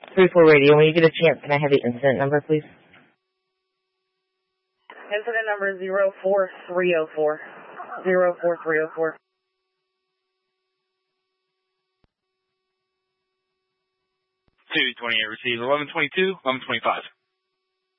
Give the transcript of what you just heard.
3-4 radio. When you get a chance, can I have the incident number, please? Incident number 04304. 04304. 228 received 1122, 1125.